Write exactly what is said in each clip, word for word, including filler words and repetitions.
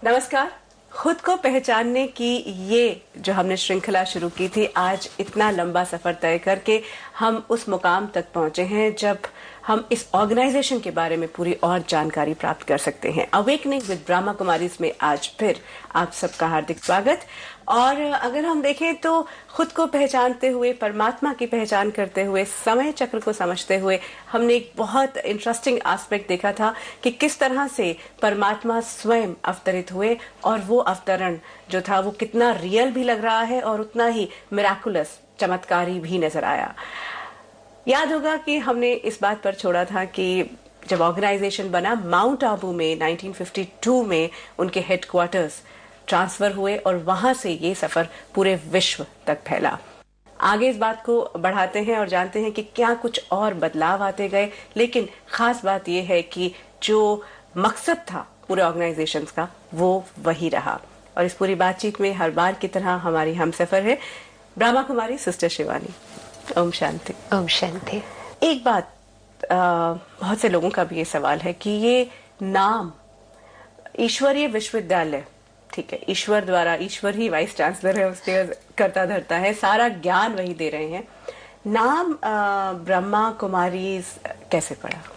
नमस्कार। खुद को पहचानने की ये जो हमने श्रृंखला शुरू की थी, आज इतना लंबा सफर तय करके हम उस मुकाम तक पहुंचे हैं जब हम इस ऑर्गेनाइजेशन के बारे में पूरी और जानकारी प्राप्त कर सकते हैं। अवेकनिंग विद ब्रह्मा कुमारीज में आज फिर आप सबका हार्दिक स्वागत। और अगर हम देखें तो खुद को पहचानते हुए, परमात्मा की पहचान करते हुए, समय चक्र को समझते हुए हमने एक बहुत इंटरेस्टिंग एस्पेक्ट देखा था कि किस तरह से परमात्मा स्वयं अवतरित हुए और वो अवतरण जो था वो कितना रियल भी लग रहा है और उतना ही मिराकुलस, चमत्कारी भी नजर आया। याद होगा कि हमने इस बात पर छोड़ा था कि जब ऑर्गेनाइजेशन बना, माउंट आबू में नाइनटीन फिफ्टी टू में उनके हेडक्वार्टर्स ट्रांसफर हुए और वहां से ये सफर पूरे विश्व तक फैला। आगे इस बात को बढ़ाते हैं और जानते हैं कि क्या कुछ और बदलाव आते गए, लेकिन खास बात यह है कि जो मकसद था पूरे ऑर्गेनाइजेशन का वो वही रहा। और इस पूरी बातचीत में हर बार की तरह हमारी हमसफर है ब्रह्मा कुमारी सिस्टर शिवानी। ओम शांति। ओम शांति। एक बात, आ, बहुत से लोगों का भी ये सवाल है कि ये नाम ईश्वरीय विश्वविद्यालय, ठीक है, ईश्वर द्वारा, ईश्वर ही वाइस चांसलर है, उसके करता धरता है, सारा ज्ञान वही दे रहे हैं, नाम ब्रह्मा कुमारी कैसे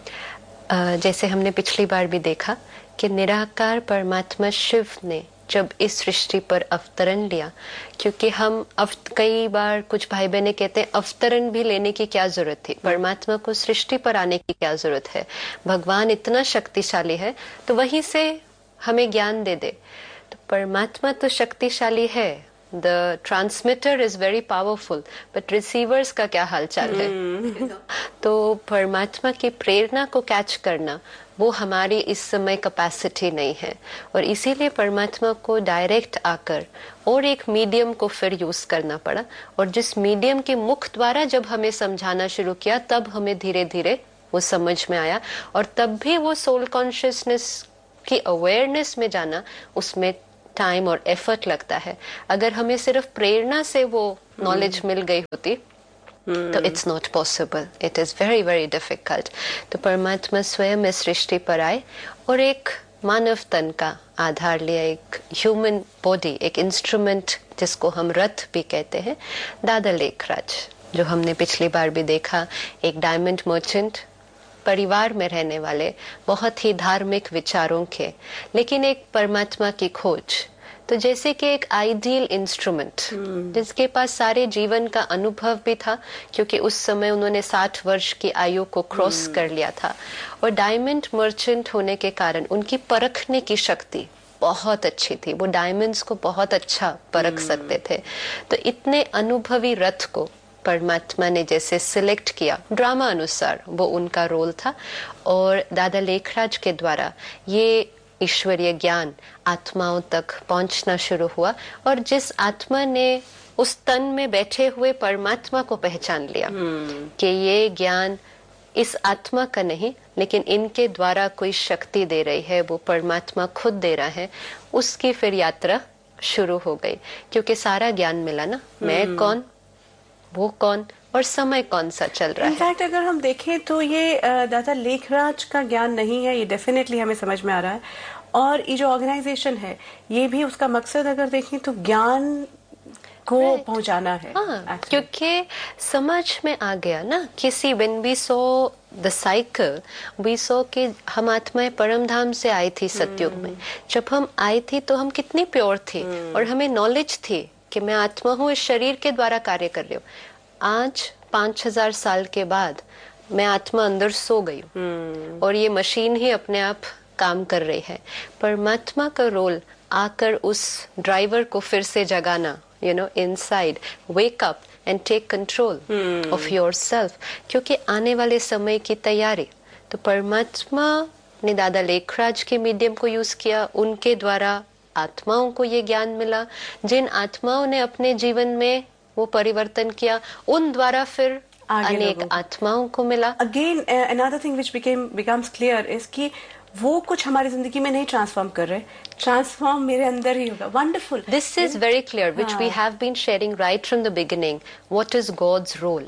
पड़ा? जैसे हमने पिछली बार भी देखा कि निराकार परमात्मा शिव ने जब इस सृष्टि पर अवतरण लिया, क्योंकि हम कई बार कुछ भाई बहने कहते हैं अवतरण भी लेने की क्या जरूरत थी, परमात्मा को सृष्टि पर आने की क्या जरूरत है, भगवान इतना शक्तिशाली है तो वहीं से हमें ज्ञान दे दे। तो परमात्मा तो शक्तिशाली है, the transmitter is very powerful, but receivers का क्या हालचाल है? mm. तो परमात्मा की प्रेरणा को कैच करना वो हमारी इस समय कैपेसिटी नहीं है, और इसीलिए परमात्मा को डायरेक्ट आकर और एक मीडियम को फिर यूज करना पड़ा। और जिस मीडियम के मुख द्वारा जब हमें समझाना शुरू किया, तब हमें धीरे धीरे वो समझ में आया। और तब भी वो सोल कॉन्शियसनेस की अवेयरनेस में जाना, उसमें टाइम और एफर्ट लगता है। अगर हमें सिर्फ प्रेरणा से वो नॉलेज hmm. मिल गई होती hmm. तो it's not possible, it is very very difficult. तो परमात्मा स्वयं इस सृष्टि पर आए और एक मानव तन का आधार लिया, एक ह्यूमन बॉडी, एक इंस्ट्रूमेंट जिसको हम रथ भी कहते हैं, दादा लेखराज, जो हमने पिछली बार भी देखा, एक डायमंड मर्चेंट, परिवार में रहने वाले, बहुत ही धार्मिक विचारों के, लेकिन एक परमात्मा की खोज। तो जैसे कि एक आइडियल इंस्ट्रूमेंट hmm. जिसके पास सारे जीवन का अनुभव भी था, क्योंकि उस समय उन्होंने साठ वर्ष की आयु को क्रॉस hmm. कर लिया था, और डायमंड मर्चेंट होने के कारण उनकी परखने की शक्ति बहुत अच्छी थी, वो डायमंड्स को बहुत अच्छा परख hmm. सकते थे। तो इतने अनुभवी रथ को परमात्मा ने जैसे सिलेक्ट किया, ड्रामा अनुसार वो उनका रोल था, और दादा लेखराज के द्वारा ये ईश्वरीय ज्ञान आत्माओं तक पहुंचना शुरू हुआ। और जिस आत्मा ने उस तन में बैठे हुए परमात्मा को पहचान लिया hmm. कि ये ज्ञान इस आत्मा का नहीं, लेकिन इनके द्वारा कोई शक्ति दे रही है, वो परमात्मा खुद दे रहा है, उसकी फिर यात्रा शुरू हो गई। क्योंकि सारा ज्ञान मिला ना, hmm. मैं कौन, वो कौन और समय कौन सा चल रहा है। इनफैक्ट अगर हम देखें तो ये दादा लेखराज का ज्ञान नहीं है, ये डेफिनेटली हमें समझ में आ रहा है। और ये जो ऑर्गेनाइजेशन है, ये भी उसका मकसद अगर देखें तो ज्ञान को right. पहुंचाना है। हाँ, क्योंकि समझ में आ गया ना, किसी when we so the cycle, we सो कि हम आत्माएं परम धाम से आई थी सतयुग hmm. में। जब हम आई थी तो हम कितनी प्योर थी hmm. और हमें नॉलेज थी कि मैं आत्मा हूँ, इस शरीर के द्वारा कार्य कर रही हूँ। आज पांच हजार साल के बाद मैं आत्मा अंदर सो गई हूँ hmm. और ये मशीन ही अपने आप काम कर रही है। परमात्मा का रोल आकर उस ड्राइवर को फिर से जगाना, you know, inside, wake up and take control of yourself, क्योंकि आने वाले समय की तैयारी। तो परमात्मा ने दादा लेखराज के मीडियम को यूज किया, उनके द्वारा आत्माओं को ये ज्ञान मिला। जिन आत्माओं ने अपने जीवन में वो परिवर्तन किया, उन द्वारा फिर अनेक आत्माओं को मिला। Again another thing which became becomes clear is कि वो कुछ हमारी जिंदगी में नहीं ट्रांसफॉर्म कर रहे, ट्रांसफॉर्म मेरे अंदर ही होगा. Wonderful. This is very clear which we have been sharing right from the beginning. What is God's role?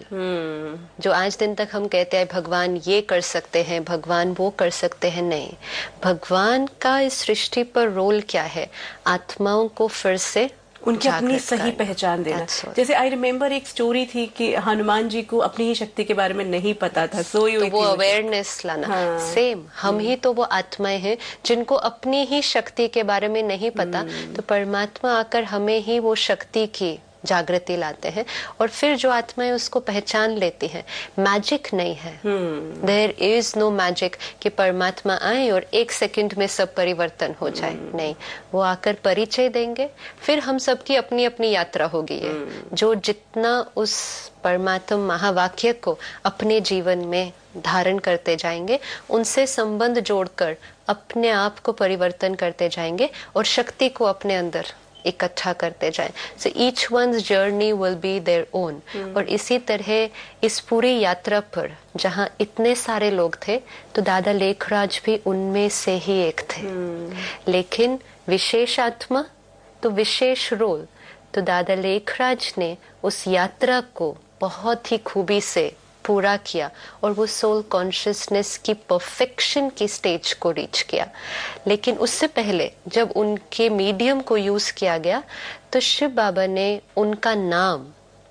जो आज दिन तक हम कहते हैं भगवान ये कर सकते हैं, भगवान वो कर सकते हैं, नहीं. भगवान का इस सृष्टि पर रोल क्या है? आत्माओं को फिर से उनकी अपनी सही पहचान देना. जैसे आई रिमेम्बर एक स्टोरी थी कि हनुमान जी को अपनी ही शक्ति के बारे में नहीं पता था, सोई हुई तो वो अवेयरनेस लाना. हाँ. सेम हम ही तो वो आत्माएं हैं जिनको अपनी ही शक्ति के बारे में नहीं पता, तो परमात्मा आकर हमें ही वो शक्ति की जागृति लाते हैं और फिर जो आत्माएं उसको पहचान लेती हैं. मैजिक नहीं है, देयर इज नो मैजिक कि परमात्मा आए और एक सेकंड में सब परिवर्तन हो जाए. hmm. नहीं, वो आकर परिचय देंगे, फिर हम सबकी अपनी अपनी यात्रा होगी. है hmm. जो जितना उस परमात्मा महावाक्य को अपने जीवन में धारण करते जाएंगे, उनसे संबंध जोड़कर अपने आप को परिवर्तन करते जाएंगे और शक्ति को अपने अंदर इकट्ठा करते जाएं. So each ones journey will be their own. और इसी तरह इस पूरी यात्रा पर जहाँ इतने सारे लोग थे, तो दादा लेखराज भी उनमें से ही एक थे. hmm. लेकिन विशेष आत्मा तो विशेष रोल. तो दादा लेखराज ने उस यात्रा को बहुत ही खूबी से पूरा किया और वो सोल कॉन्शियसनेस की परफेक्शन की स्टेज को रीच किया. लेकिन उससे पहले जब उनके मीडियम को यूज किया गया, तो शिव बाबा ने उनका नाम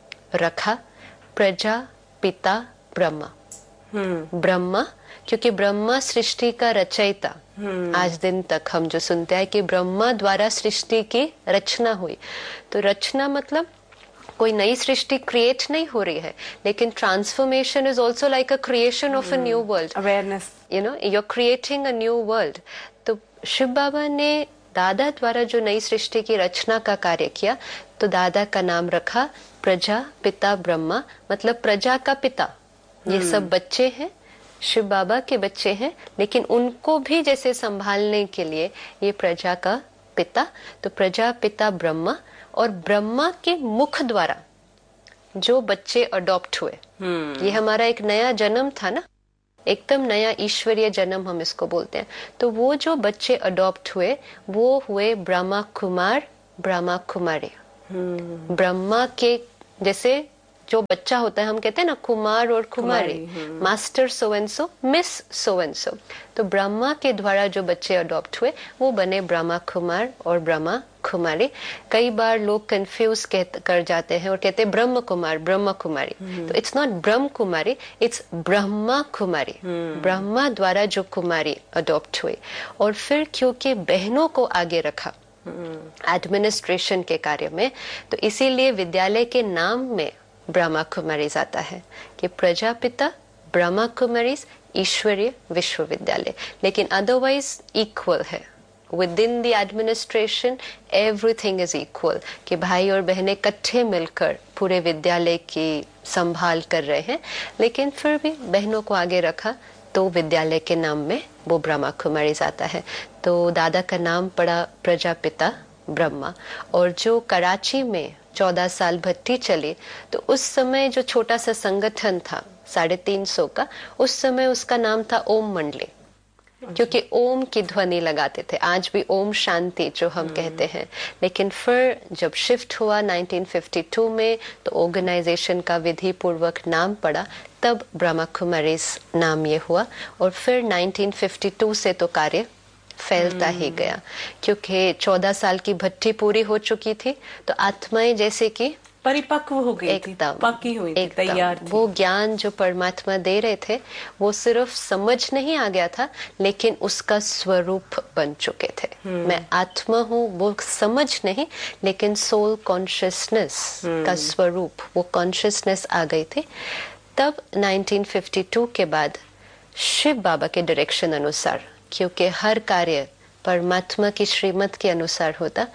रखा प्रजा पिता ब्रह्मा. hmm. ब्रह्मा क्योंकि ब्रह्मा सृष्टि का रचयिता. hmm. आज दिन तक हम जो सुनते हैं कि ब्रह्मा द्वारा सृष्टि की रचना हुई, तो रचना मतलब कोई नई सृष्टि क्रिएट नहीं हो रही है, लेकिन transformation is also like a creation of a new world. Awareness, you know, you are creating a new world. तो शिव बाबा ने दादा द्वारा जो नई सृष्टि की रचना का कार्य किया, तो दादा का नाम रखा प्रजा पिता ब्रह्मा, मतलब प्रजा का पिता. ये hmm. सब बच्चे हैं, शिव बाबा के बच्चे हैं, लेकिन उनको भी जैसे संभालने के लिए ये प्रजा का पिता. तो प्रजा पिता ब्रह्मा, और ब्रह्मा के मुख द्वारा जो बच्चे अडॉप्ट हुए. hmm. ये हमारा एक नया जन्म था ना, एकदम नया ईश्वरीय जन्म हम इसको बोलते हैं. तो वो जो बच्चे अडॉप्ट हुए वो हुए ब्रह्मा कुमार ब्रह्मा कुमारी. hmm. ब्रह्मा के जैसे जो बच्चा होता है, हम कहते हैं ना कुमार और कुमारी, master so and so, miss so and so. तो ब्रह्मा के द्वारा जो बच्चे अडॉप्ट हुए वो बने ब्रह्मा कुमार और ब्रह्मा कुमारी. कई बार लोग कंफ्यूज कर जाते हैं और कहते हैं ब्रह्म कुमार ब्रह्म कुमारी. hmm. तो it's not Brahma Kumari, it's Brahma Kumari. hmm. Brahma द्वारा जो कुमारी अडॉप्ट हुई, और फिर क्योंकि बहनों को आगे रखा एडमिनिस्ट्रेशन hmm. के कार्य में, तो इसीलिए विद्यालय के नाम में ब्रह्मा कुमारीज आता है कि प्रजापिता ब्रह्मा कुमारीज ईश्वरीय विश्वविद्यालय. लेकिन अदरवाइज इक्वल है. With in the administration everything is equal, कि भाई और बहनें इकट्ठे मिलकर पूरे विद्यालय की संभाल कर रहे हैं. लेकिन फिर भी बहनों को आगे रखा, तो विद्यालय के नाम में वो ब्रह्मा कुमारीज आता है. तो दादा का नाम पड़ा प्रजापिता ब्रह्मा. और जो कराची में चौदह साल भट्टी चली, तो उस समय जो छोटा सा संगठन था साढ़े तीन सौ का, उस समय उसका नाम था ओम मंडली, क्योंकि ओम की ध्वनि लगाते थे. आज भी ओम शांति जो हम hmm. कहते हैं. लेकिन फिर जब शिफ्ट हुआ नाइनटीन फिफ्टी टू में, तो ऑर्गेनाइजेशन का विधि पूर्वक नाम पड़ा, तब ब्रह्मा कुमारीज नाम ये हुआ. और फिर नाइनटीन फिफ्टी टू से तो कार्य फैलता hmm. ही गया, क्योंकि चौदह साल की भट्टी पूरी हो चुकी थी. तो आत्माएं जैसे कि परिपक्व हो गई, एकदम पक्की हुई थी, तैयार थी. वो ज्ञान जो परमात्मा दे रहे थे वो सिर्फ समझ नहीं आ गया था, लेकिन उसका स्वरूप बन चुके थे. hmm. मैं आत्मा हूँ वो समझ नहीं, लेकिन सोल कॉन्शियसनेस hmm. का स्वरूप, वो कॉन्शियसनेस आ गई थी. तब नाइनटीन फिफ्टी टू के बाद शिव बाबा के डायरेक्शन अनुसार, क्योंकि हर कार्य परमात्मा की श्रीमत के अनुसार होता,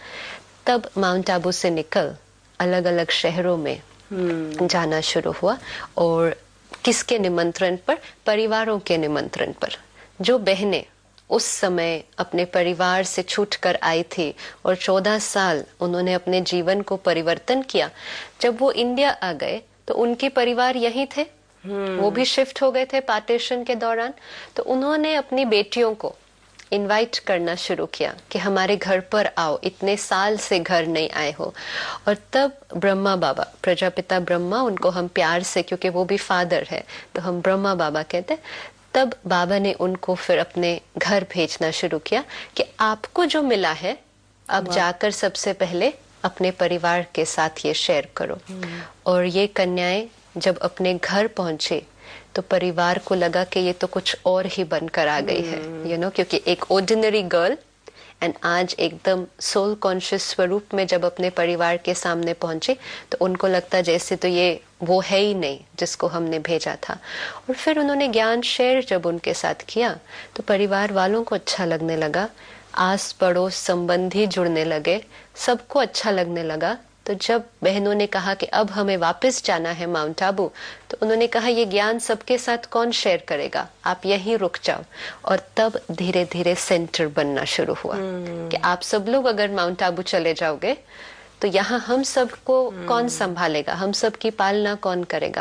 तब माउंट आबू से निकल अलग अलग शहरों में hmm. जाना शुरू हुआ. और किसके निमंत्रण पर? परिवारों के निमंत्रण पर. जो बहनें उस समय अपने परिवार से छूटकर आई थी और चौदह साल उन्होंने अपने जीवन को परिवर्तन किया, जब वो इंडिया आ गए तो उनके परिवार यहीं थे. hmm. वो भी शिफ्ट हो गए थे पार्टीशन के दौरान. तो उन्होंने अपनी बेटियों को इनवाइट करना शुरू किया कि हमारे घर पर आओ, इतने साल से घर नहीं आए हो। और तब ब्रह्मा बाबा, प्रजापिता ब्रह्मा, उनको हम प्यार से, क्योंकि वो भी फादर है तो हम ब्रह्मा बाबा कहते हैं, तब बाबा ने उनको फिर अपने घर भेजना शुरू किया कि आपको जो मिला है अब जाकर सबसे पहले अपने परिवार के साथ ये शेयर करो। और ये कन्याएं जब अपने घर पहुंचे तो परिवार को लगा कि ये तो कुछ और ही बनकर आ गई है, यू नो, क्योंकि एक ऑर्डिनरी गर्ल एंड आज एकदम सोल कॉन्शियस स्वरूप में जब अपने परिवार के सामने पहुंचे तो उनको लगता जैसे तो ये वो है ही नहीं जिसको हमने भेजा था। और फिर उन्होंने ज्ञान शेयर जब उनके साथ किया तो परिवार वालों को अच्छा लगने लगा, आस पड़ोस संबंधी जुड़ने लगे, सबको अच्छा लगने लगा। तो जब बहनों ने कहा कि अब हमें वापस जाना है माउंट आबू, तो उन्होंने कहा ये ज्ञान सबके साथ कौन शेयर करेगा, आप यहीं रुक जाओ। और तब धीरे धीरे सेंटर बनना शुरू हुआ hmm. कि आप सब लोग अगर माउंट आबू चले जाओगे तो यहाँ हम सबको hmm. कौन संभालेगा, हम सब की पालना कौन करेगा।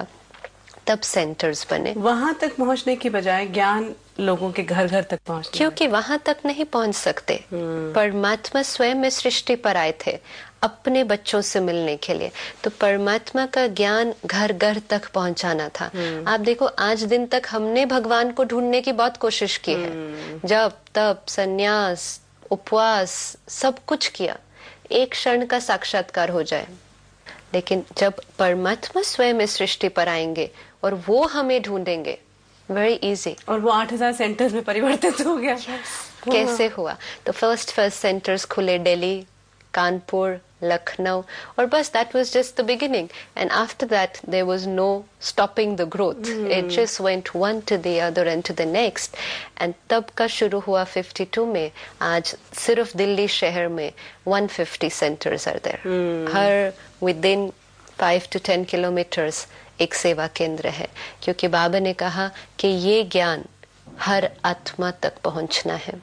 तब सेंटर्स बने। वहां तक पहुंचने की बजाय ज्ञान लोगों के घर घर तक पहुंचने, क्योंकि वहां तक नहीं पहुंच सकते। hmm. परमात्मा स्वयं इस सृष्टि पर आए थे अपने बच्चों से मिलने के लिए, तो परमात्मा का ज्ञान घर घर तक पहुंचाना था। hmm. आप देखो आज दिन तक हमने भगवान को ढूंढने की बहुत कोशिश की है, hmm. जप तप संन्यास उपवास सब कुछ किया, एक क्षण का साक्षात्कार हो जाए। लेकिन जब परमात्मा स्वयं इस सृष्टि पर आएंगे और वो हमें ढूंढेंगे, वेरी इजी। और वो आठ हजार सेंटर्स में परिवर्तित हो गया। yes. कैसे हुआ? तो फर्स्ट फर्स्ट सेंटर्स खुले दिल्ली, कानपुर, लखनऊ, और बस that was just the beginning, and after that there was no stopping the growth. hmm. It just went one to the other and to the next, and तब का शुरू हुआ बावन में। आज सिर्फ दिल्ली शहर में एक सौ पचास centers are there. hmm. Her within five to ten kilometers एक सेवा केंद्र है, क्योंकि बाबा ने कहा कि ये ज्ञान हर आत्मा तक पहुंचना है।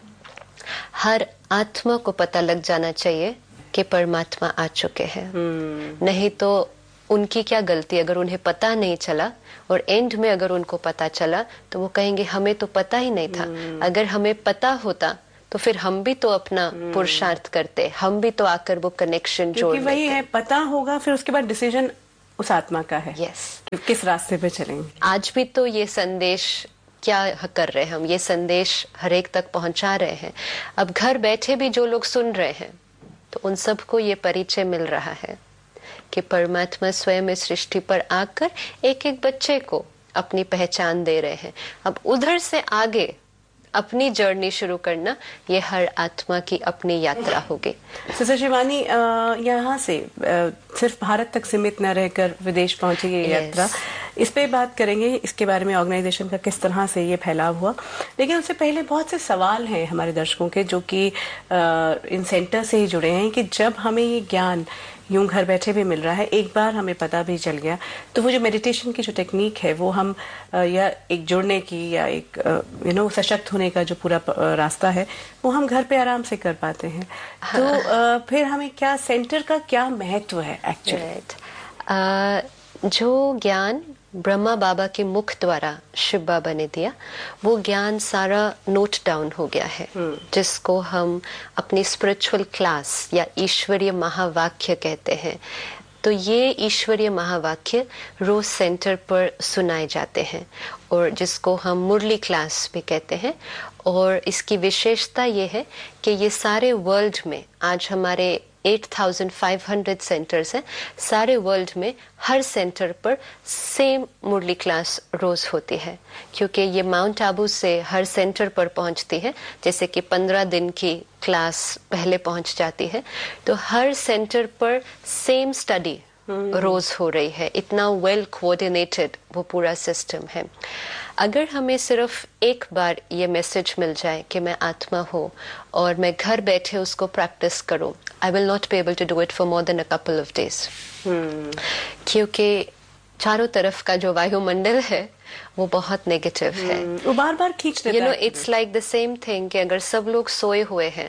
हर आत्मा को पता लग जाना चाहिए कि परमात्मा आ चुके हैं। hmm. नहीं तो उनकी क्या गलती, अगर उन्हें पता नहीं चला और एंड में अगर उनको पता चला तो वो कहेंगे हमें तो पता ही नहीं था। hmm. अगर हमें पता होता तो फिर हम भी तो अपना hmm. पुरुषार्थ करते, हम भी तो आकर वो कनेक्शन जोड़ लेते। वही है, पता होगा, फिर उसके बाद डिसीजन उस आत्मा का है। Yes yes. किस रास्ते पे चलेंगे। आज भी तो ये संदेश क्या कर रहे हैं हम, ये संदेश हर एक तक पहुंचा रहे हैं। अब घर बैठे भी जो लोग सुन रहे हैं तो उन सबको ये परिचय मिल रहा है कि परमात्मा स्वयं इस सृष्टि पर आकर एक एक बच्चे को अपनी पहचान दे रहे हैं। अब उधर से आगे अपनी जर्नी शुरू करना, ये हर आत्मा की अपनी यात्रा होगी। सिस्टर शिवानी, यहाँ से आ, सिर्फ भारत तक सीमित न रहकर विदेश पहुंची ये yes. यात्रा, इस पे बात करेंगे, इसके बारे में ऑर्गेनाइजेशन का किस तरह से ये फैलाव हुआ। लेकिन उससे पहले बहुत से सवाल हैं हमारे दर्शकों के जो कि इन सेंटर से ही जुड़े हैं कि जब हमें ये ज्ञान यूं घर बैठे भी मिल रहा है, एक बार हमें पता भी चल गया, तो वो जो मेडिटेशन की जो टेक्निक है वो हम या एक जुड़ने की या एक यू नो सशक्त होने का जो पूरा रास्ता है वो हम घर पे आराम से कर पाते हैं। हाँ। तो फिर हमें क्या सेंटर का क्या महत्व है एक्चुअली? जो ज्ञान ब्रह्मा बाबा के मुख द्वारा शिव बाबा ने दिया, वो ज्ञान सारा नोट डाउन हो गया है, hmm. जिसको हम अपनी स्पिरिचुअल क्लास या ईश्वरीय महावाक्य कहते हैं। तो ये ईश्वरीय महावाक्य रोज सेंटर पर सुनाए जाते हैं और जिसको हम मुरली क्लास भी कहते हैं। और इसकी विशेषता ये है कि ये सारे वर्ल्ड में, आज हमारे आठ हज़ार पाँच सौ सेंटर्स हैं, सारे वर्ल्ड में हर सेंटर पर सेम मुरली क्लास रोज होती है, क्योंकि ये माउंट आबू से हर सेंटर पर पहुंचती है। जैसे कि पंद्रह दिन की क्लास पहले पहुंच जाती है, तो हर सेंटर पर सेम स्टडी रोज हो रही है। इतना वेल कोऑर्डिनेटेड वो पूरा सिस्टम है। अगर हमें सिर्फ एक बार ये मैसेज मिल जाए कि मैं आत्मा हूँ और मैं घर बैठे उसको प्रैक्टिस करूँ, I will not be able to do it for more than a couple of days, क्योंकि चारों तरफ का जो वायुमंडल है वो बहुत नेगेटिव hmm. है, वो बार बार खींच लेता है। You know, it's like the same thing कि अगर सब लोग सोए हुए हैं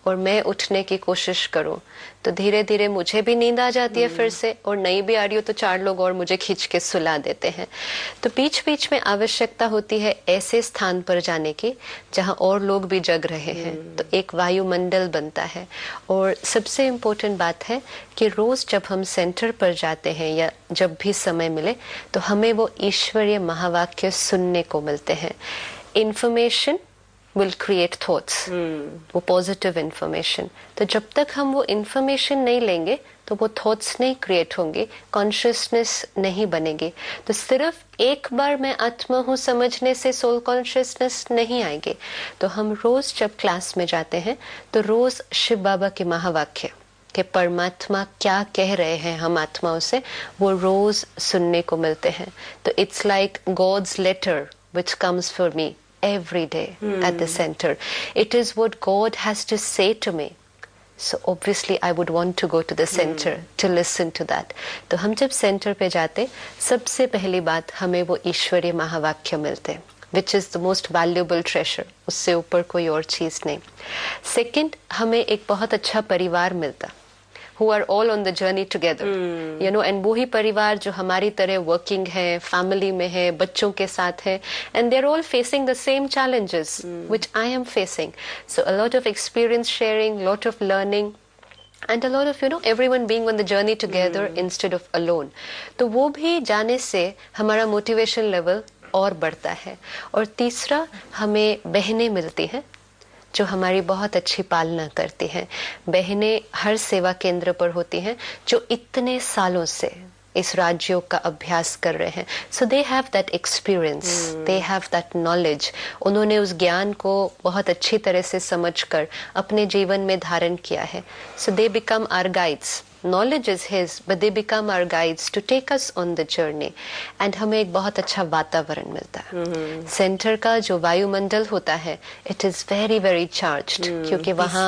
और मैं उठने की कोशिश करूं तो धीरे धीरे मुझे भी नींद आ जाती है फिर से, और नहीं भी आ रही हो तो चार लोग और मुझे खींच के सुला देते हैं। तो बीच बीच में आवश्यकता होती है ऐसे स्थान पर जाने की जहां और लोग भी जग रहे हैं, तो एक वायुमंडल बनता है। और सबसे इम्पोर्टेंट बात है कि रोज जब हम सेंटर पर जाते हैं या जब भी समय मिले तो हमें वो ईश्वरीय महावाक्य सुनने को मिलते हैं। इन्फॉर्मेशन will create thoughts, वो पॉजिटिव इन्फॉर्मेशन। तो जब तक हम वो इन्फॉर्मेशन नहीं लेंगे तो वो थॉट्स नहीं क्रिएट होंगे, कॉन्शियसनेस नहीं बनेगी। तो सिर्फ एक बार मैं आत्मा हूँ समझने से सोल कॉन्शियसनेस नहीं आएगी। तो हम रोज जब क्लास में जाते हैं तो रोज शिव बाबा के महावाक्य कि परमात्मा क्या कह रहे हैं हम आत्माओं से, वो रोज सुनने को मिलते हैं। तो it's like God's letter which comes for me every day hmm. at the center. It is what God has to say to me. So obviously I would want to go to the center hmm. to listen to that. तो हम जब centre पे जाते सबसे पहली बात हमें वो ईश्वरीय महावाक्य मिलते, which is the most valuable treasure. उससे ऊपर कोई और चीज नहीं। सेकंड, हमें एक बहुत अच्छा परिवार मिलता, who are all on the journey together, hmm. you know, and वो ही परिवार जो हमारी तरह working है, family में है, बच्चों के साथ है, and they're all facing the same challenges hmm. which I am facing. So a lot of experience sharing, lot of learning, and a lot of, you know, everyone being on the journey together hmm. instead of alone. तो वो भी जाने से हमारा motivation level और बढ़ता है। और तीसरा, हमें बहनें मिलती हैं जो हमारी बहुत अच्छी पालना करती हैं। बहनें हर सेवा केंद्र पर होती हैं जो इतने सालों से इस राज्यों का अभ्यास कर रहे हैं। सो they have that experience, they have that knowledge. उन्होंने उस ज्ञान को बहुत अच्छी तरह से समझकर अपने जीवन में धारण किया है। सो they become our guides. Knowledge is his, but they become our guides to take us on the journey. And हमें एक बहुत अच्छा वातावरण मिलता है। mm-hmm. सेंटर का जो वायुमंडल होता है, it is very very charged, mm, क्योंकि वहाँ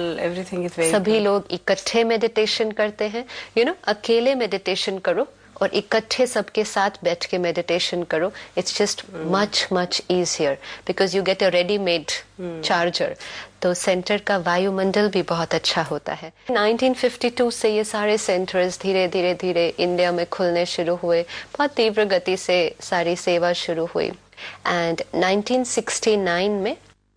सभी लोग इकट्ठे मेडिटेशन करते हैं। you know, अकेले मेडिटेशन करो और इकट्ठे सबके साथ बैठ के मेडिटेशन करो, it's just much much easier because you get a readymade charger. तो सेंटर का वायुमंडल भी बहुत अच्छा होता है। नाइनटीन फिफ्टी टू से ये सारे सेंटर्स धीरे धीरे धीरे इंडिया में खुलने शुरू हुए, बहुत तीव्र गति से सारी सेवा शुरू हुई। एंड नाइनटीन सिक्सटी नाइन में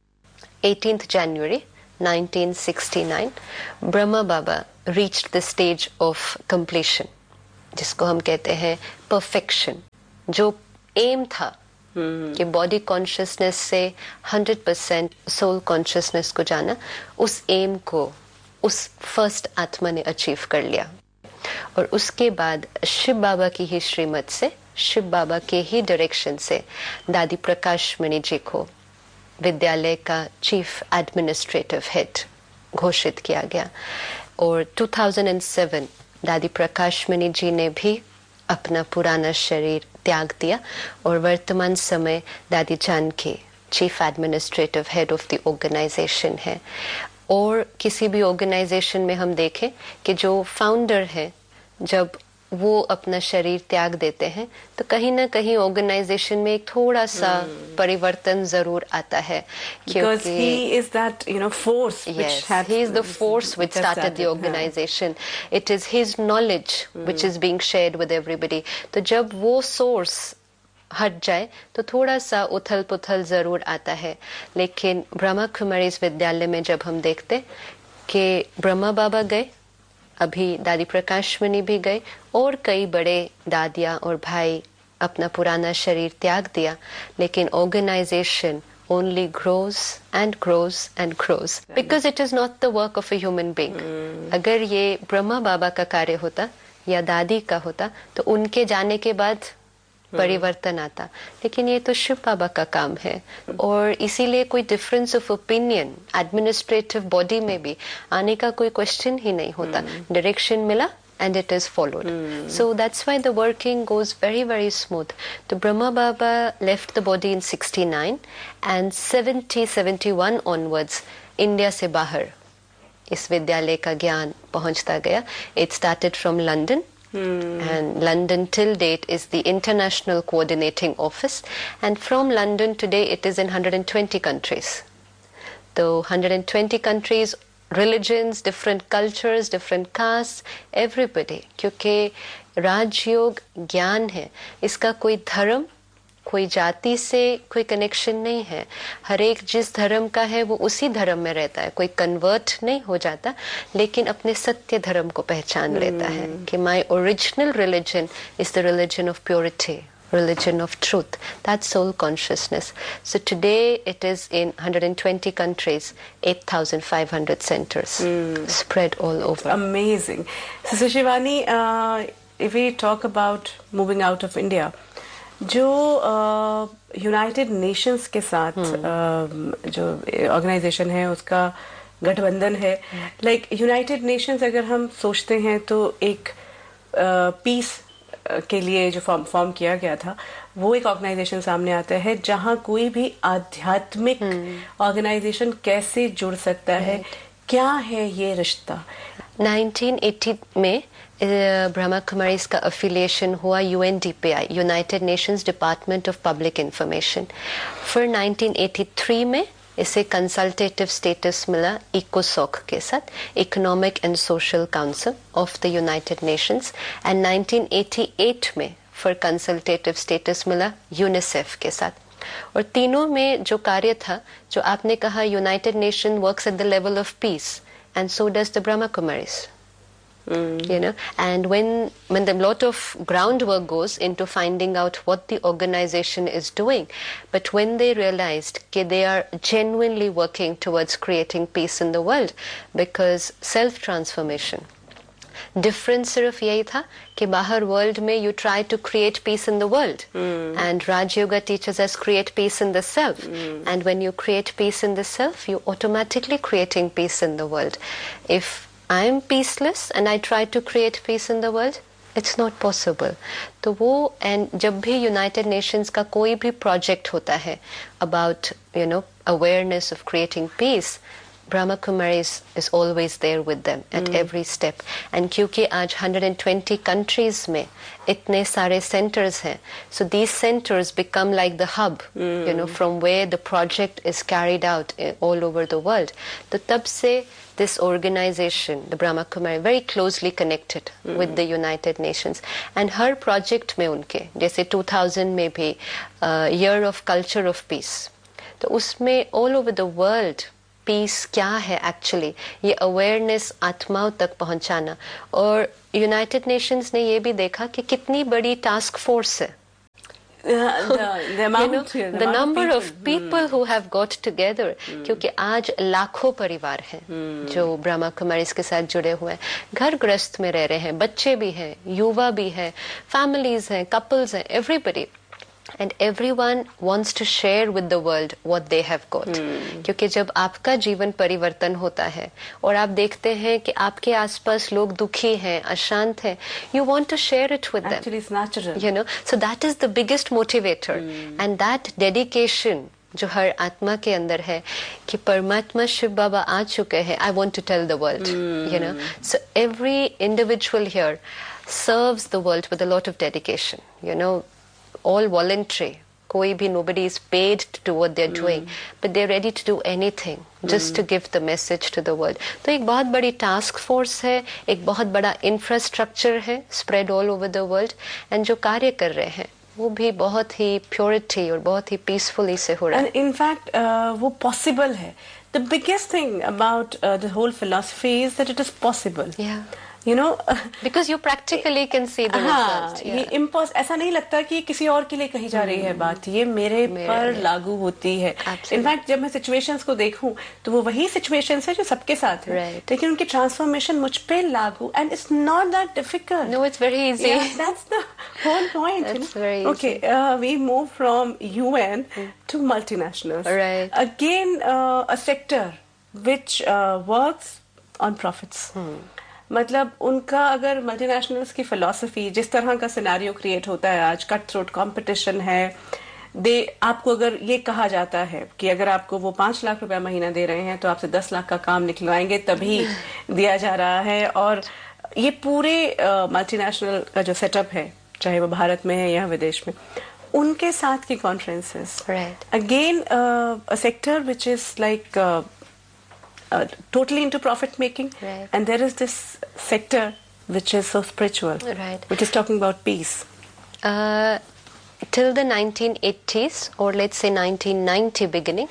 eighteenth January nineteen sixty nine Brahma Baba reached the stage of completion, जिसको हम कहते हैं परफेक्शन। जो एम था hmm. कि बॉडी कॉन्शियसनेस से हंड्रेड परसेंट सोल कॉन्शियसनेस को जाना, उस एम को उस फर्स्ट आत्मा ने अचीव कर लिया। और उसके बाद शिव बाबा की ही श्रीमत से, शिव बाबा के ही डायरेक्शन से दादी प्रकाश मणि जी को विद्यालय का चीफ एडमिनिस्ट्रेटिव हेड घोषित किया गया। और टू थाउजेंड सेवन दादी प्रकाश मणि जी ने भी अपना पुराना शरीर त्याग दिया और वर्तमान समय दादी Janaki chief administrative head of the organisation है। और किसी भी ऑर्गेनाइजेशन में हम देखें कि जो फाउंडर है, जब वो अपना शरीर त्याग देते हैं तो कहीं ना कहीं ऑर्गेनाइजेशन में एक थोड़ा सा hmm. परिवर्तन जरूर आता है, क्योंकि he is that, you know, force which yes, had, he is the force which started, started the organization. Yeah. It is his knowledge hmm. which is being shared with everybody. तो जब वो source हट जाए तो थोड़ा सा उथल पुथल जरूर आता है। लेकिन ब्रह्मा कुमारीज विद्यालय में जब हम देखते कि ब्रह्मा बाबा गए, अभी दादी प्रकाश मणि भी गए और कई बड़े दादिया और भाई अपना पुराना शरीर त्याग दिया, लेकिन organisation only grows and grows and grows because it is not the work of a human being. hmm. अगर ये ब्रह्मा बाबा का कार्य होता या दादी का होता तो उनके जाने के बाद परिवर्तन आता, लेकिन ये तो शिव बाबा का काम है। और इसीलिए कोई difference of opinion administrative body में भी आने का कोई क्वेश्चन ही नहीं होता। Direction hmm. मिला and it is followed. Hmm. So that's why the working goes very very smooth. So Brahma Baba left the body in sixty-nine and seventy seventy-one onwards India से बाहर इस विद्यालय का ज्ञान पहुंचता गया। It started from London. Hmm. And London till date is the international coordinating office, and from London today it is in one hundred twenty countries. So one hundred twenty countries religions, different cultures, different castes, everybody. क्योंकि राजयोग ज्ञान है, इसका कोई धर्म, कोई जाति से कोई कनेक्शन नहीं है. हर एक जिस धर्म का है वो उसी धर्म में रहता है, कोई कन्वर्ट नहीं हो जाता, लेकिन अपने सत्य धर्म को पहचान hmm. लेता है कि my original religion is the religion of purity, religion of truth. That's soul consciousness. So today it is in one hundred twenty countries, eight thousand five hundred centers mm. spread all over. Amazing. So Shivani, uh, if we talk about moving out of India, जो United uh, Nations के साथ hmm. uh, जो organisation है उसका गठबंधन है, like United Nations अगर हम सोचते हैं तो एक पीस uh, के लिए जो फॉर्म फॉर्म किया गया था, वो एक ऑर्गेनाइजेशन सामने आता है जहां कोई भी आध्यात्मिक ऑर्गेनाइजेशन hmm. कैसे जुड़ सकता right. है, क्या है ये रिश्ता. नाइनटीन एटी में ब्रह्मा कुमारीज का अफिलिएशन हुआ you N D P I, United Nations department of public information. फिर नाइनटीन एटी थ्री में इसे कंसल्टेटिव स्टेटस मिला इकोसॉक के साथ, economic and social council of the United Nations. And nineteen eighty eight में फिर कंसल्टेटिव स्टेटस मिला यूनिसेफ के साथ. और तीनों में जो कार्य था, जो आपने कहा, United nation works at the level of peace, and so does the Brahma Kumaris. Mm. You know, and when when the lot of groundwork goes into finding out what the organization is doing, but when they realized that they are genuinely working towards creating peace in the world, because self transformation, difference सिर्फ यही था कि बाहर world में you try to create peace in the world, mm. and Raj Yoga teaches us create peace in the self, mm. and when you create peace in the self, you automatically creating peace in the world. If I am peaceless and I try to create peace in the world, it's not possible. तो वो, and जब भी United Nations का कोई भी project होता है about you know awareness of creating peace, Brahma Kumaris is always there with them at mm. every step. And क्योंकि आज one hundred twenty countries में इतने सारे centers हैं, so these centers become like the hub, mm. you know, from where the project is carried out all over the world. तो तब से this organization, the Brahma Kumari, very closely connected mm. with the United Nations. And her project में उनके, जैसे two thousand में भी uh, Year of Culture of Peace, तो उसमें all over the world piece क्या है एक्चुअली, ये अवेयरनेस आत्माओं तक पहुंचाना. और यूनाइटेड नेशंस ने ये भी देखा कि कितनी बड़ी टास्क फोर्स है. The number of people who have got together, क्योंकि आज लाखों परिवार हैं hmm. जो ब्रह्मा कुमारीज के साथ जुड़े हुए हैं, घर गृहस्थ में रह रहे हैं, बच्चे भी हैं, युवा भी हैं, फैमिलीज हैं, कपल्स हैं, everybody. And everyone wants to share with the world what they have got. Hmm. क्योंकि जब आपका जीवन परिवर्तन होता है और आप देखते हैं कि आपके आसपास लोग दुखी हैं, अशांत हैं, you want to share it with them. Actually, it's natural. You know, so that is the biggest motivator. Hmm. And that dedication जो हर आत्मा के अंदर है कि परमात्मा शिव बाबा आ चुके हैं, I want to tell the world. Hmm. You know, so every individual here serves the world with a lot of dedication. You know, all voluntary, कोई भी, nobody is paid to do what they're mm. doing, but they're ready to do anything just mm. to give the message to the world. तो एक बहुत बड़ी task force है, एक बहुत बड़ा infrastructure है spread all over the world, and जो कार्य कर रहे हैं वो भी बहुत ही purity और बहुत ही peacefully से हो रहा है. And in fact uh, वो possible है. The biggest thing about uh, the whole philosophy is that it is possible. Yeah. You know, because you practically can see the result. ये इम्पॉस ऐसा नहीं लगता कि किसी और के लिए कही जा रही है बात, ये मेरे, मेरे पर लागू होती है. इनफैक्ट जब मैं सिचुएशंस को देखूं तो वो वही सिचुएशंस है जो सबके साथ है, right. लेकिन उनकी ट्रांसफॉर्मेशन मुझ पे लागू, and it's not that difficult. No, it's very easy. That's the whole point. Okay, we move from UN to multinationals. Again a sector which works on profits. मतलब उनका अगर मल्टीनेशनल्स की फिलॉसफी, जिस तरह का सिनेरियो क्रिएट होता है आज, कट थ्रोट कंपटीशन है, दे आपको अगर ये कहा जाता है कि अगर आपको वो पांच लाख रुपया महीना दे रहे हैं तो आपसे दस लाख का काम निकलवाएंगे तभी दिया जा रहा है. और ये पूरे मल्टीनेशनल uh, का जो सेटअप है, चाहे वो भारत में है या विदेश में, उनके साथ की conferences, again a sector which is like uh, totally into profit making, right. and there is this sector which is so spiritual, right. which is talking about peace. Uh, till the nineteen eighties, or let's say nineteen ninety beginning,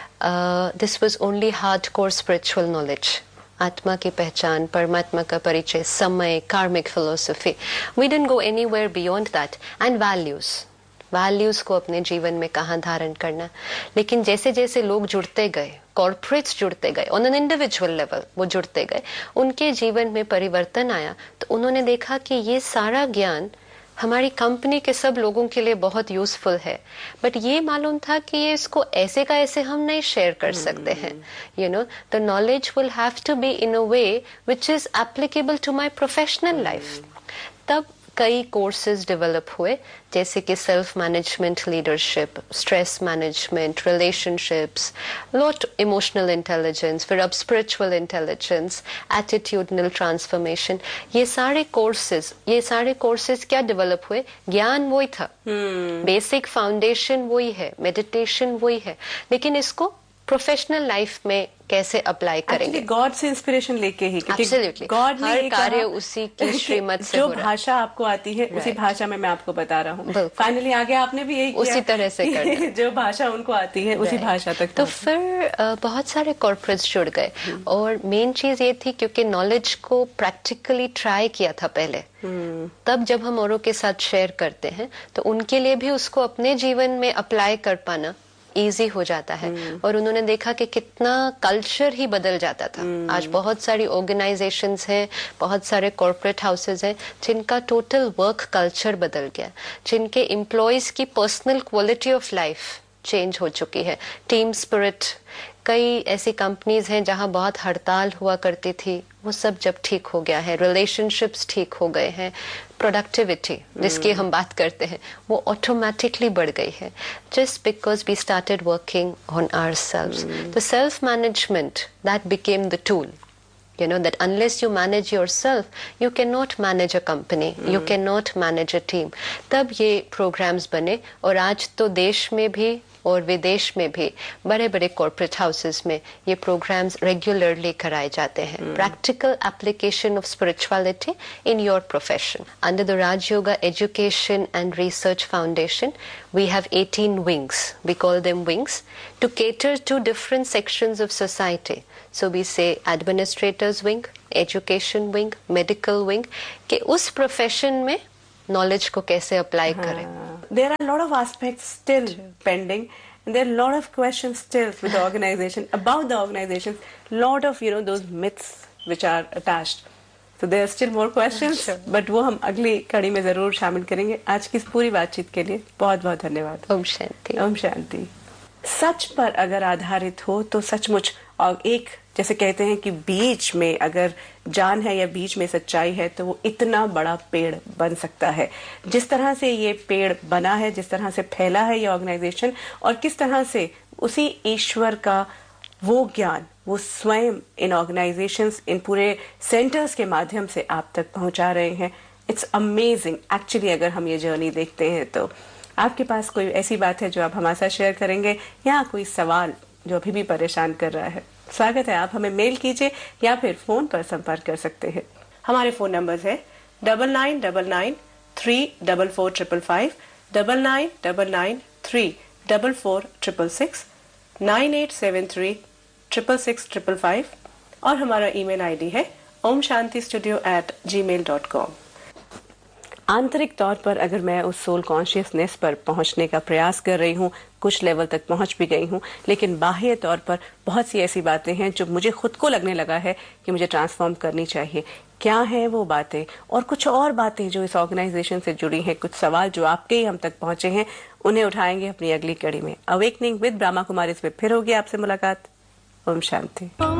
uh, this was only hardcore spiritual knowledge. आत्मा की पहचान, परमात्मा का परिचय, समय, karmic philosophy. We didn't go anywhere beyond that. And values. Values को अपने जीवन में कहाँ धारण करना. लेकिन जैसे जैसे लोग जुड़ते गए, कॉर्पोरेट्स जुड़ते गए, ऑन एन इंडिविजुअल लेवल वो जुड़ते गए, उनके जीवन में परिवर्तन आया, तो उन्होंने देखा कि ये सारा ज्ञान हमारी कंपनी के सब लोगों के लिए बहुत यूजफुल है, बट ये मालूम था कि ये इसको ऐसे का ऐसे हम नहीं शेयर कर सकते हैं. You know, the knowledge will have to be in a way which is applicable to my professional life. तब कई कोर्सेज डेवलप हुए, जैसे कि self management, leadership, stress management, relationships, lot emotional intelligence, फिर अब स्पिरिचुअल इंटेलिजेंस, एटीट्यूडनल ट्रांसफॉर्मेशन. ये सारे courses ये सारे कोर्सेज क्या डेवलप हुए? ज्ञान वही था, बेसिक hmm. फाउंडेशन वही है, मेडिटेशन वही है, लेकिन इसको प्रोफेशनल लाइफ में कैसे अप्लाई करेंगे? गॉड से इंस्पिरेशन लेके ही, क्योंकि गॉड ने हर कार्य उसी की श्रीमत से जो हो रहा। भाषा आपको आती है right. उसी भाषा में मैं आपको बता रहा हूँ. फाइनली आगे आपने भी यही किया, उसी तरह से करना जो भाषा उनको आती है right. उसी भाषा तक. तो फिर uh, बहुत सारे कॉर्पोरेट्स जुड़ गए hmm. और मेन चीज ये थी क्योंकि नॉलेज को प्रैक्टिकली ट्राई किया था पहले, hmm. तब जब हम औरों के साथ शेयर करते हैं तो उनके लिए भी उसको अपने जीवन में अप्लाई कर पाना इजी हो जाता है. hmm. और उन्होंने देखा कि कितना कल्चर ही बदल जाता था. hmm. आज बहुत सारी ऑर्गेनाइजेशंस हैं, बहुत सारे कॉर्पोरेट हाउसेस हैं जिनका टोटल वर्क कल्चर बदल गया, जिनके एम्प्लॉयज की personal quality of life change हो चुकी है, टीम स्पिरिट. कई ऐसी कंपनीज हैं जहां बहुत हड़ताल हुआ करती थी, वो सब जब ठीक हो गया है, रिलेशनशिप्स ठीक हो गए हैं, प्रोडक्टिविटी जिसकी हम बात करते हैं वो ऑटोमेटिकली बढ़ गई है, just because we started working on ourselves. The self management that became the tool. You know that unless you manage yourself, you cannot manage a company, mm. you cannot manage a team. तब ये programs बने और आज तो देश में भी और विदेश में भी बड़े बड़े corporate houses में ये programs regularly कराए जाते हैं. mm. Practical application of spirituality in your profession. Under the Raj Yoga Education and Research Foundation, we have eighteen wings. We call them wings to cater to different sections of society. So we say administrators wing, education wing, medical wing, कि उस profession में knowledge को कैसे apply करें. There are a lot of aspects still pending, and there are a lot of questions still with the organization, about the organization, lot of, you know, those myths which are attached. So there are still more questions, sure. but वो हम अगली कड़ी में जरूर शामिल करेंगे. आज की इस पूरी बातचीत के लिए बहुत बहुत धन्यवाद. ओम शांति. ओम शांति. सच पर अगर आधारित हो तो सचमुच, और एक जैसे कहते हैं कि बीच में अगर जान है या बीच में सच्चाई है तो वो इतना बड़ा पेड़ बन सकता है. जिस तरह से ये पेड़ बना है, जिस तरह से फैला है ये ऑर्गेनाइजेशन, और किस तरह से उसी ईश्वर का वो ज्ञान वो स्वयं इन ऑर्गेनाइजेशंस, इन पूरे सेंटर्स के माध्यम से आप तक पहुंचा रहे हैं. It's amazing actually. अगर हम ये जर्नी देखते हैं तो आपके पास कोई ऐसी बात है जो आप हमारे साथ शेयर करेंगे, या कोई सवाल जो अभी भी परेशान कर रहा है, स्वागत है. आप हमें मेल कीजिए या फिर फोन पर संपर्क कर सकते हैं. हमारे फोन नंबर है double nine double nine three double four triple five, double nine double nine three double four triple six, nine eight seven three triple six triple five, और हमारा ईमेल आईडी है ओम शांति स्टूडियो एट जी mail dot com. आंतरिक तौर पर अगर मैं उस soul consciousness पर पहुंचने का प्रयास कर रही हूं, कुछ लेवल तक पहुंच भी गई हूं, लेकिन बाह्य तौर पर बहुत सी ऐसी बातें हैं जो मुझे खुद को लगने लगा है कि मुझे ट्रांसफॉर्म करनी चाहिए. क्या है वो बातें, और कुछ और बातें जो इस ऑर्गेनाइजेशन से जुड़ी हैं, कुछ सवाल जो आपके ही हम तक पहुंचे हैं, उन्हें उठाएंगे अपनी अगली कड़ी में. अवेकनिंग विद ब्रह्मा कुमारी में फिर होगी आपसे मुलाकात. ओम शांति.